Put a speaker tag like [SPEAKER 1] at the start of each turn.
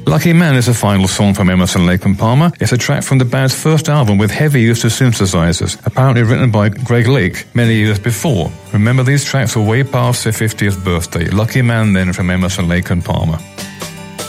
[SPEAKER 1] Lucky Man is the final song from Emerson, Lake and Palmer. It's a track from the band's first album with heavy use of synthesizers, apparently written by Greg Lake many years before. Remember, these tracks were way past their 50th birthday. Lucky Man then from Emerson, Lake and Palmer.